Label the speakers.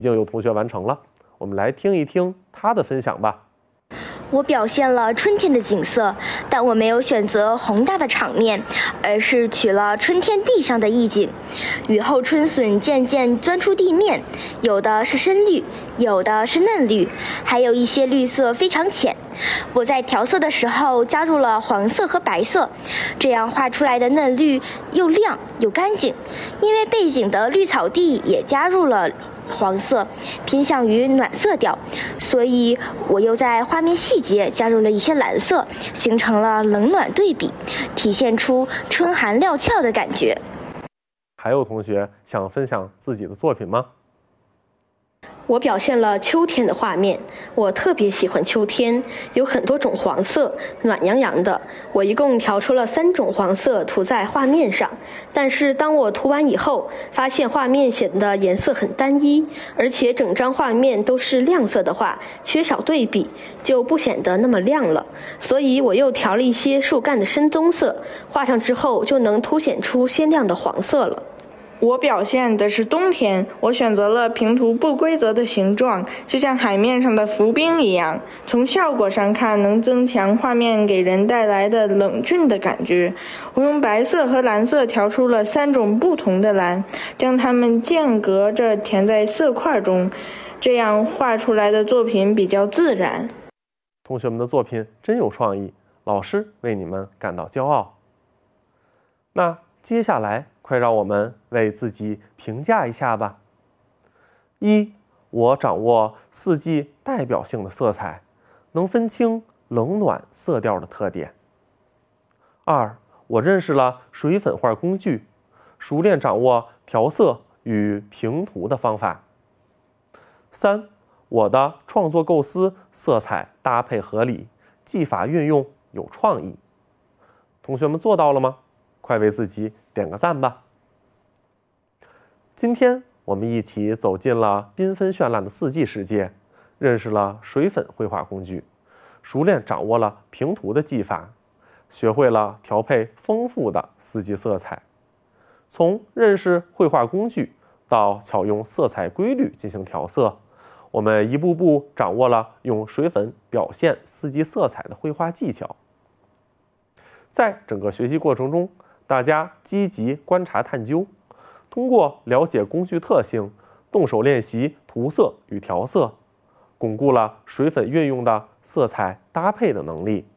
Speaker 1: 已经有同学完成了，我们来听一听他的分享吧。
Speaker 2: 我表现了春天的景色，但我没有选择宏大的场面，而是取了春天地上的意境。雨后春笋渐渐钻出地面，有的是深绿，有的是嫩绿，还有一些绿色非常浅。我在调色的时候加入了黄色和白色，这样画出来的嫩绿又亮又干净。因为背景的绿草地也加入了黄色，偏向于暖色调，所以我又在画面细节加入了一些蓝色，形成了冷暖对比，体现出春寒料峭的感觉。
Speaker 1: 还有同学想分享自己的作品吗？
Speaker 3: 我表现了秋天的画面，我特别喜欢秋天，有很多种黄色，暖洋洋的。我一共调出了3种黄色涂在画面上，但是当我涂完以后，发现画面显得颜色很单一，而且整张画面都是亮色的话，缺少对比，就不显得那么亮了。所以我又调了一些树干的深棕色，画上之后就能凸显出鲜亮的黄色了。
Speaker 4: 我表现的是冬天，我选择了平涂不规则的形状，就像海面上的浮冰一样。从效果上看，能增强画面给人带来的冷峻的感觉。我用白色和蓝色调出了3种不同的蓝，将它们间隔着填在色块中，这样画出来的作品比较自然。
Speaker 1: 同学们的作品真有创意，老师为你们感到骄傲。那接下来快让我们为自己评价一下吧。1. 我掌握4季代表性的色彩，能分清冷暖色调的特点。2. 我认识了水粉画工具，熟练掌握调色与平涂的方法。3. 我的创作构思色彩搭配合理，技法运用有创意。同学们做到了吗？快为自己点个赞吧！今天我们一起走进了缤纷绚烂的4季世界，认识了水粉绘画工具，熟练掌握了平涂的技法，学会了调配丰富的4季色彩。从认识绘画工具到巧用色彩规律进行调色，我们一步步掌握了用水粉表现4季色彩的绘画技巧。在整个学习过程中，大家积极观察探究，通过了解工具特性，动手练习涂色与调色，巩固了水粉运用的色彩搭配的能力，